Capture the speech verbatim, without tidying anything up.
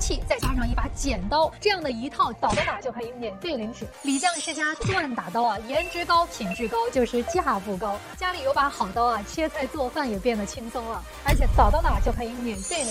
器，再加上一把剪刀，这样的一套倒到哪就可以免费领取。李将世家锻打刀啊，颜值高，品质高，就是价不高。家里有把好刀啊，切菜做饭也变得轻松了，而且倒到哪就可以免费领取。